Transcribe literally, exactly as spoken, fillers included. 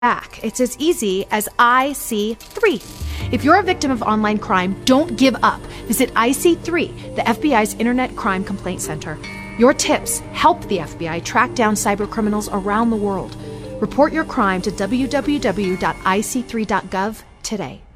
back. It's as easy as I C three. If you're a victim of online crime, don't give up. Visit I C three, the F B I's Internet Crime Complaint Center. Your tips help the F B I track down cybercriminals around the world. Report your crime to w w w dot i c three dot gov today.